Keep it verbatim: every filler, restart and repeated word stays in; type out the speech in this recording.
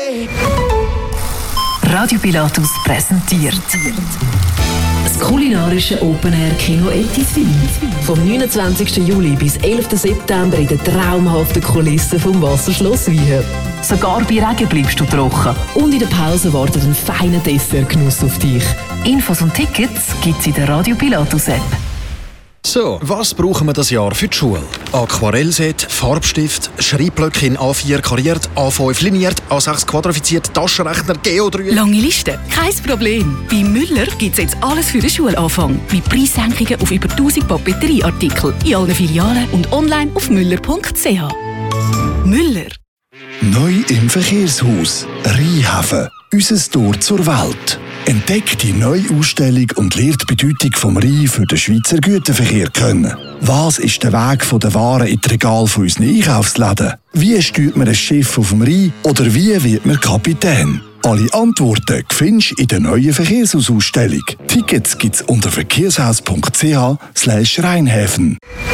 Radio Pilatus präsentiert das kulinarische Open-Air-Kino Etiswil. Vom neunundzwanzigsten Juli bis elften September in den traumhaften Kulissen vom Wasserschloss Wieher. Sogar bei Regen bleibst du trocken. Und in der Pause wartet ein feiner Dessertgenuss auf dich. Infos und Tickets gibt's in der Radio Pilatus App. So, was brauchen wir das Jahr für die Schule? Aquarellset, Farbstift, Schreibblöcke in A vier kariert, A fünf liniert, A sechs quadrifiziert, Taschenrechner, Geodreieck. Lange Liste, kein Problem. Bei Müller gibt es jetzt alles für den Schulanfang. Mit Preissenkungen auf über tausend Papeterieartikel in allen Filialen und online auf müller punkt c h. Müller. Neu im Verkehrshaus. Rheinhafen. Unser Tor zur Welt. Entdeckt die neue Ausstellung und lernt die Bedeutung vom Rhein für den Schweizer Güterverkehr kennen. Was ist der Weg von den Waren in die Regale von unseren Einkaufsläden? Wie steuert man ein Schiff auf dem Rhein? Oder wie wird man Kapitän? Alle Antworten findest du in der neuen Verkehrshausausstellung. Tickets gibt's unter verkehrshaus punkt c h slash Rheinhäfen.